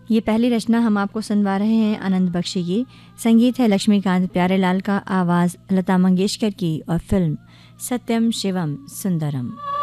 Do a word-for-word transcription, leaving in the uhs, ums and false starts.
ये पहली रचना हम आपको सुनवा रहे हैं आनंद बख्शी की। संगीत है लक्ष्मीकांत प्यारेलाल का, आवाज़ लता मंगेशकर की और फिल्म सत्यम शिवम सुंदरम।